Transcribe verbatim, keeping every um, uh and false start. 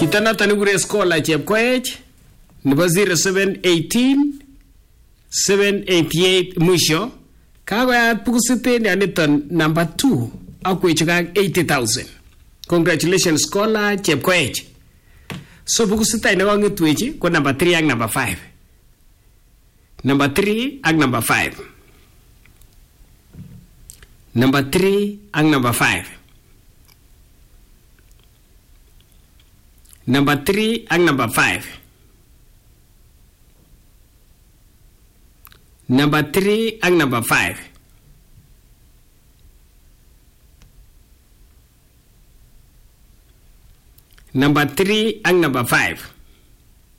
Chito noton nekure Scholar Chepkoech nebo zero seven one eight seven eight eight mwisho kakoyat bukusit niton number two akwech kak eighty thousand. Congratulations Scholar Chepkoech. So bukusit ay nekong'etwech ko number three ak number five. Number three ak number five. Number three ak number five. Number three ak number five. Number three ak number five. Number three ak number five.